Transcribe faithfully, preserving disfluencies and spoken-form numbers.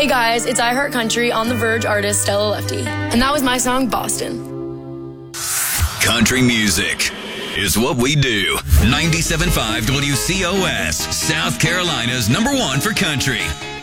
Hey guys, it's I Heart Country on The Verge artist Stella Lefty. And that was my song, Boston. Country music is what we do. ninety-seven point five W C O S, South Carolina's number one for country.